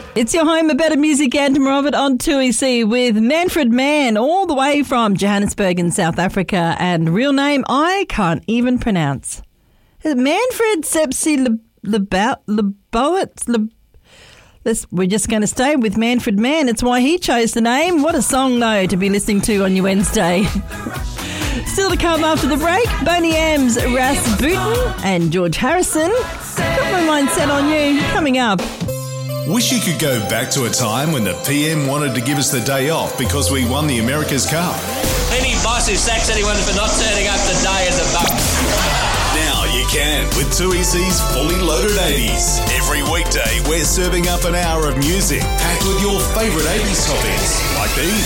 It's your home, a better music anthem of it on 2EC with Manfred Mann, all the way from Johannesburg in South Africa, and real name I can't even pronounce. Is it Manfred Sepsi Lebowitz? We're just going to stay with Manfred Mann. It's why he chose the name. What a song, though, to be listening to on your Wednesday. Still to come after the break, Boney M's Rasputin and George Harrison. Got my mind set on you. Coming up. Wish you could go back to a time when the PM wanted to give us the day off because we won the America's Cup. Any boss who sacks anyone for not turning up today is a bum. Now you can with 2EC's Fully Loaded 80s. Every weekday we're serving up an hour of music packed with your favourite 80s topics like these.